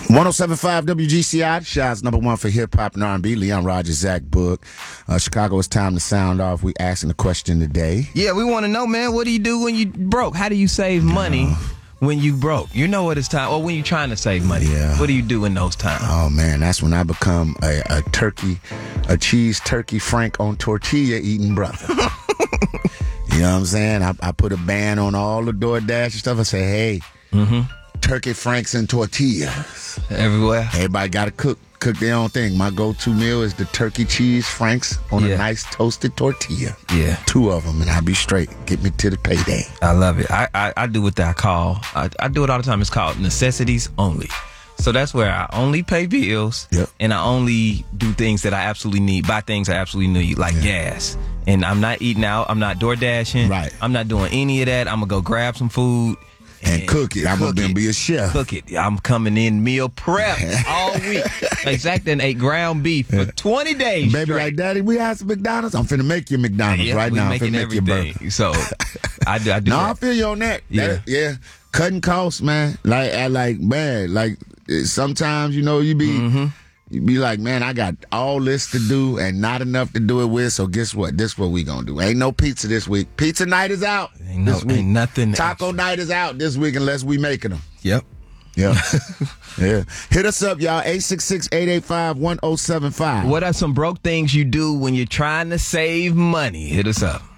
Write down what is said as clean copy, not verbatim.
107.5 WGCI, Shaw's number one for hip hop and R&B. Leon Rogers, Zach Book. Chicago, it's time to sound off. We asking the question today. Yeah, we want to know, man, what do you do when you broke? How do you save money when you broke? You know what it's time, or when you're trying to save money. Yeah. What do you do in those times? Oh, man, that's when I become a cheese turkey Frank on tortilla eating brother. You know what I'm saying? I put a ban on all the DoorDash and stuff. I say, hey, turkey Franks and tortillas. Everywhere. Everybody got to cook their own thing. My go-to meal is the turkey cheese Franks on a nice toasted tortilla. Yeah. 2 of them, and I'll be straight. Get me to the payday. I love it. I do what I call, I do it all the time. It's called necessities only. So that's where I only pay bills, and I only do things that I absolutely need, buy things I absolutely need, like gas. And I'm not eating out. I'm not door dashing. Right. I'm not doing any of that. I'm going to go grab some food. And cook it. I'm going to be a chef. Cook it. I'm coming in meal prep all week. Like Zach done ate ground beef for 20 days Baby, straight. like, Daddy, we have some McDonald's. I'm finna make you McDonald's right now. I'm finna make you burger. So I do no, that. I feel you on that. Yeah. Cutting costs, man. Sometimes, you be... You be like, man, I got all this to do and not enough to do it with, so guess what? This is what we gonna do. Ain't no pizza this week. Pizza night is out this week. Ain't nothing. Taco night is out this week unless we making them. Yep. Yeah. Yeah. Hit us up, y'all. 866-885-1075. What are some broke things you do when you're trying to save money? Hit us up.